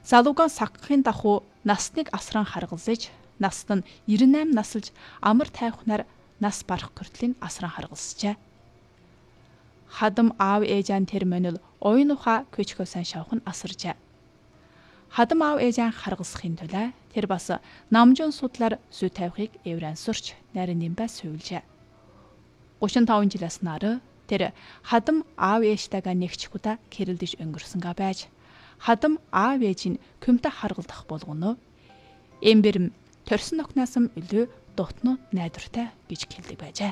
Залуугаан сагхын дахуу насныг асран харгалзаж, наст нь 98 насалж амар тайвхнаар нас барах хүртлийн асран харгалзжээ. Хадам аав ээжан тэр мөнөл ойн ухаа көчгөөсөн шавхан асаржээ. Хадам аав ээжан харгалзахын тулд тэр бас намжун судлаар зүй тавихыг эврансурч нарийн нимбэ сүйвлжээ. 35 жилээс нар тэр хадам аав ээжтэйгээ нэгчхүдэ кэрэлдэж өнгөрсөнгөө байж хадам аав ээжийн көмтө харгалдах болгоно. Эмбэрэм төрсөн окнаас илүү дотно найдвартай гэж хэлдэг байжээ.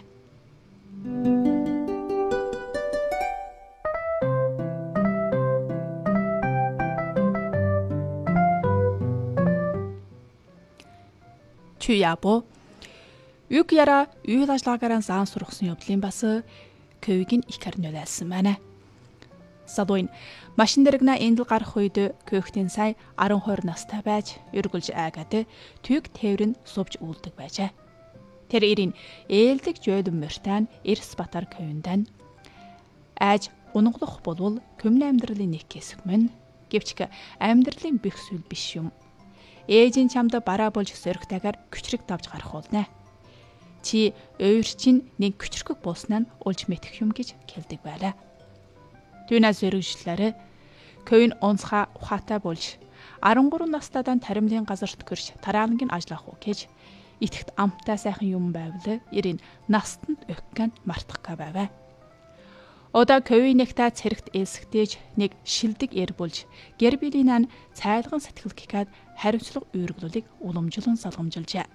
Чуябо үг яра үйл ажиллагаагаар заан сургасан явдлын бас көвийг их харнуулсан байна. Садуин машин дэрэгнэ эндэл гарах үед көөхтийн сая 12 настай байж өргөлж айгаад түйг тээврэн сувж үлдэг байжээ. Тэр ирийн ээлдэг жойдон мөртан Эрс Батар көвөндан айж гунглах болвол көмний амьдралын нэг хэсэг мөн гэвч амьдралын бүх зүйл биш юм. Ээжийн чамд бараа болж сөрөгтэйгээр күчрэг давж гарах болно. Чи өөр чинь нэг күчрэг бууснаа нь улж мэдэх юм гэж хэлдэг байлаа. Түүнээс өргөжлөөрэ көвн онцха ухаатай болж 13 настайдан таримлын газарт гэрч тараалангийн ажиллах уу гэж итгэхт амттай сайхан юм байвал ирийн настанд өгкэн мартах байваа. Ода көвийн нэгтаа цэрэгт элсгтээж нэг шилдэг эр болж гэр биелийнаа цайлган сэтгэл гихад хариуцлага үүрглүүлэг уламжлан салгамжилжээ.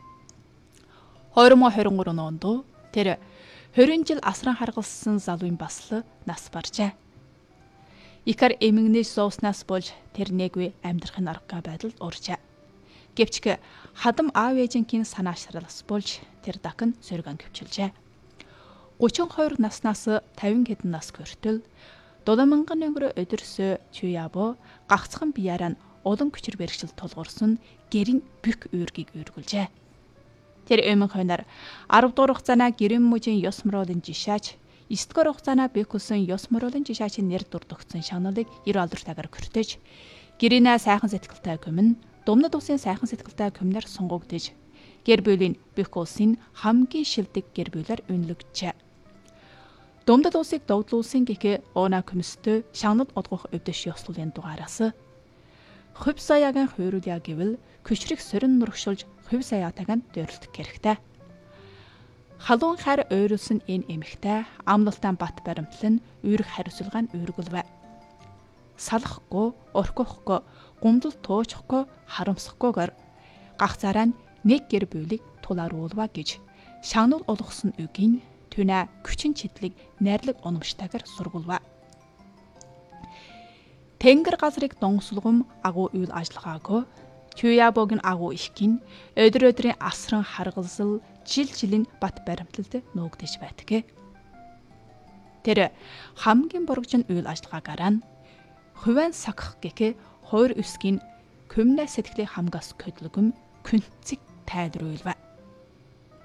2023 онд тэр 20 жил асран харгалсан залууын басл нас баржээ. Икар эмгэнэж сууснаас болж тэр нэгвэ амьдрахын арга байдалд уржээ. Гэвч хадам аав ээжингийн санаашралс болж тэр дахин сөргөн көвчилжээ. 32 наснаас 50 хэдэн нас хүртэл Дулманган өнгөрө өдөрсө Чуябо гагцхан бияраа олон күчир бэрхшил тулгуурсан гэрийн бүх үүргийг үүргүүлжээ. Тэр өмнө хойноор 10 дугаар хугацаана гэрэн мужийн ёс мөрөөлөн жишаач 9 дугаар хугацаана бэкүсэн ёс мөрөөлөн жишаачийн нэр дурдгдсан шагналыг 90 алдртайгаар хүртэж гэрийнэ сайхан сэтгэлтэй көмн Думнад усын сайхан сэтгэлтэй көмнөр сунгагдж гэр бүлийн бэкүсийн хамгийн шилдэг гэр бүлээр үнэлэгджээ. Думдад усыг догдлуулсан гэхээ оона көмөстэй шагнал одгох өвдөш ёслуулын дугаараас хувь саягийн хуйруулъя гэвэл күчрэг сорин нургшулж хувь саяатайг нь дөрлөлт хэрэгтэй. Халуун хар ойруулсан энэ эмэгтэй амлалтан бат баримтлан үүрэг хариуцлага нь үүргэлвэ. Салахгүй, орхихгүй, гумдал туучхгүй, харамсахгүйгээр гагцаараа нэг гэр бүлийг тулааруулва гэж шагнал олгосон үгийн түнэ күчин чидлэг найрлаг оnomштайгаар сургуулва. Тэнгэр газрыг донслогом агуу үйл ажиллагаагүй Чуябогийн агуу ихгин өдөр өдрийн асран харгалзал жил жилийн бат баримтлалд нуугдэж байдаг. Тэр хамгийн бургжин үйл ажиллагаагаар нь хувийн сагх гэхээ хойр өсгийн көмнэ сэтгэлийн хамгаас көдлөгөм күнцэг тайлруулва.